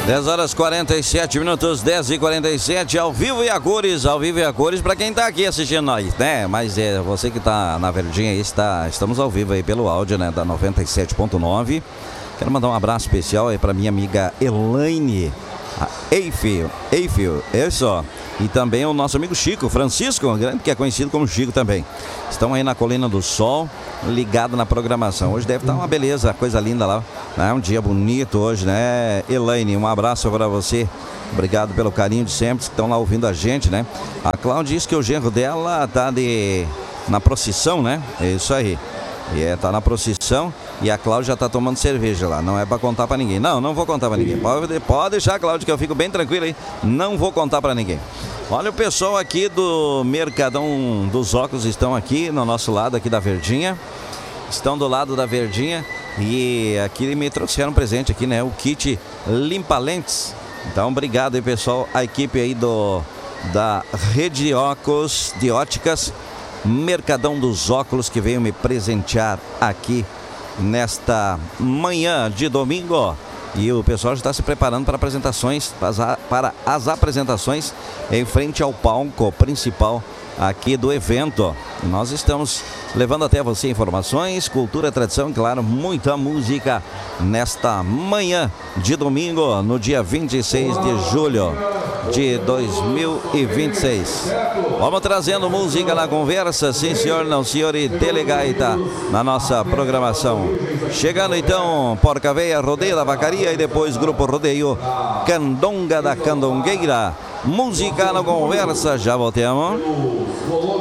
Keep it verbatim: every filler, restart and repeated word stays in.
dez horas e quarenta e sete minutos, dez e quarenta e sete, ao vivo e a cores, ao vivo e a cores para quem tá aqui assistindo nós, né? Mas é você que tá na verdinha aí, está, estamos ao vivo aí pelo áudio, né? Da noventa e sete ponto nove. Quero mandar um abraço especial aí para minha amiga Elaine, a Eiffel, Eiffel, é só. E também o nosso amigo Chico, Francisco, que é conhecido como Chico também. Estão aí na Colina do Sol, ligado na programação. Hoje deve estar uma beleza, coisa linda lá, né? Um dia bonito hoje, né? Elaine, um abraço para você. Obrigado pelo carinho de sempre, que estão lá ouvindo a gente, né? A Cláudia disse que o genro dela tá de... na procissão, né? É isso aí. E é, tá na procissão e a Cláudia já tá tomando cerveja lá. Não é pra contar pra ninguém. Não, não vou contar pra ninguém. Pode, pode deixar, Cláudia, que eu fico bem tranquilo aí. Não vou contar pra ninguém. Olha, o pessoal aqui do Mercadão dos Óculos estão aqui no nosso lado, aqui da Verdinha. Estão do lado da Verdinha. E aqui me trouxeram um presente aqui, né? O kit Limpa Lentes. Então, obrigado aí, pessoal. A equipe aí do da Rede de Óculos, de Óticas Mercadão dos Óculos, que veio me presentear aqui nesta manhã de domingo. E o pessoal já está se preparando para apresentações, para as apresentações em frente ao palco principal aqui do evento. Nós estamos levando até você informações, cultura, tradição e, claro, muita música nesta manhã de domingo, no dia vinte e seis de julho de dois mil e vinte e seis. Vamos trazendo música na conversa, sim senhor, não senhor, e Telegaita na nossa programação. Chegando então, Porca Veia, Rodeio da Vacaria e depois Grupo Rodeio, Candonga da Candongueira. Música na conversa, já voltamos.